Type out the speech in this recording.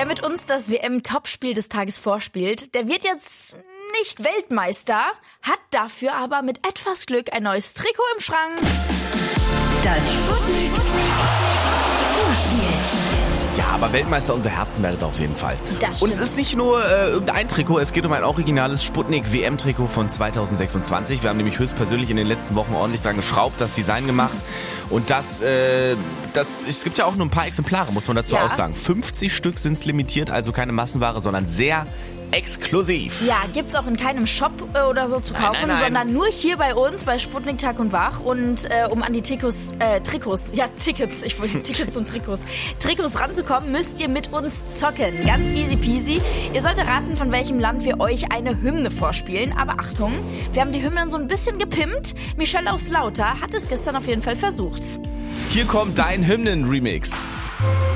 Wer mit uns das WM-Topspiel des Tages vorspielt, der wird jetzt nicht Weltmeister, hat dafür aber mit etwas Glück ein neues Trikot im Schrank. Das Sputnik-Vorspiel. Ja, aber Weltmeister unser Herzen werdet auf jeden Fall. Das Und es stimmt. ist nicht nur irgendein Trikot, es geht um ein originales Sputnik-WM-Trikot von 2026. Wir haben nämlich höchstpersönlich in den letzten Wochen ordentlich dran geschraubt, das Design gemacht. Und es gibt ja auch nur ein paar Exemplare, muss man dazu Ja. auch sagen. 50 Stück sind es limitiert, also keine Massenware, sondern sehr exklusiv. Ja, gibt's auch in keinem Shop oder so zu kaufen, nein. sondern nur hier bei uns, bei Sputnik Tag und Wach. Und um an die Tickets und Trikots ranzukommen, müsst ihr mit uns zocken. Ganz easy peasy. Ihr sollt raten, von welchem Land wir euch eine Hymne vorspielen. Aber Achtung, wir haben die Hymnen so ein bisschen gepimpt. Michelle aus Lauter hat es gestern auf jeden Fall versucht. Hier kommt dein Hymnen-Remix.